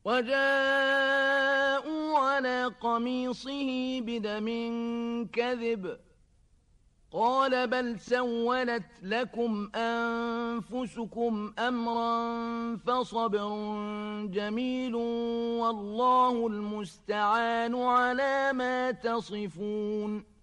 وجاءوا على قميصه بدم كذب قال بل سولت لكم أنفسكم أمرا فصبر جميل والله المستعان على ما تصفون